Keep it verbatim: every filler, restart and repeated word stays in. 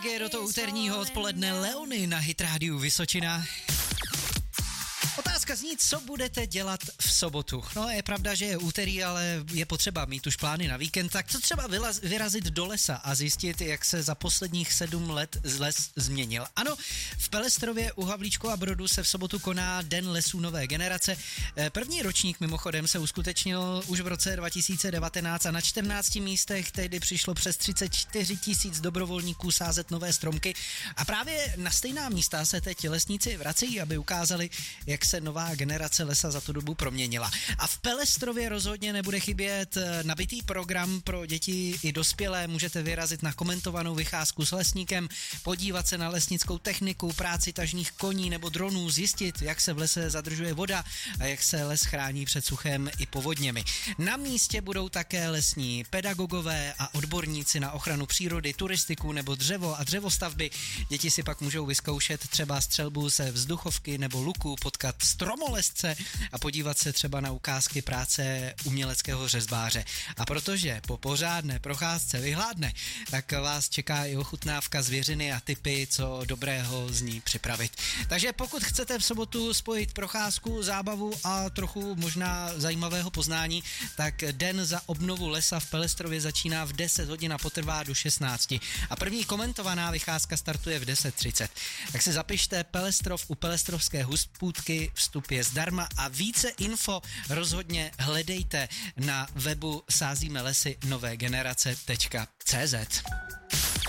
energie do toho úterního odpoledne. Leony na Hit Rádiu Vysočina. Otázka zní, co budete dělat v sobotu. No, je pravda, že je úterý, ale je potřeba mít už plány na víkend, tak co třeba vylaz, vyrazit do lesa a zjistit, jak se za posledních sedm let les změnil. Ano, v Pelestrově u Havlíčkova Brodu se v sobotu koná Den lesů nové generace. První ročník mimochodem se uskutečnil už v roce dva tisíce devatenáct a na čtrnácti místech tehdy přišlo přes třicet čtyři tisíc dobrovolníků sázet nové stromky a právě na stejná místa se teď lesníci vracejí, aby ukázali, jak se nová generace lesa za tu dobu proměnila. A v Pelestrově rozhodně nebude chybět nabitý program pro děti i dospělé. Můžete vyrazit na komentovanou vycházku s lesníkem, podívat se na lesnickou techniku, práci tažných koní nebo dronů, zjistit, jak se v lese zadržuje voda a jak se les chrání před suchem i povodněmi. Na místě budou také lesní pedagogové a odborníci na ochranu přírody, turistiku nebo dřevo a dřevostavby. Děti si pak můžou vyzkoušet třeba střelbu ze vzduchovky nebo luku, potkat stromolezce a podívat se třeba na ukázky práce uměleckého řezbáře. A protože po pořádné procházce vyhládne, tak vás čeká i ochutnávka zvěřiny a tipy, co dobrého z ní připravit. Takže pokud chcete v sobotu spojit procházku, zábavu a trochu možná zajímavého poznání, tak Den za obnovu lesa v Pelestrově začíná v deset hodin a potrvá do šestnácti. A první komentovaná vycházka startuje v deset třicet. Tak si zapište Pelestrov u Pelestrovské huspůdky, vstup je zdarma a více info rozhodně hledejte na webu sázíme lesy nové generace tečka cé zet.